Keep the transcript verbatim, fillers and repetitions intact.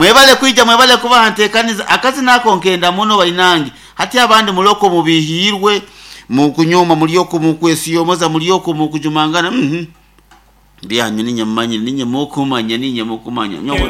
mwebale kwija mwebale kuba ntekaniza akazi nako nkenda muno bainangi hati abandi muloko mubihirwe mu kunyoma muliyoko mu kwesiyo moza muliyoko mu kujumangana mhm byanyu ninye mmanyi ninye mokumanya ninye mokumanya nyobo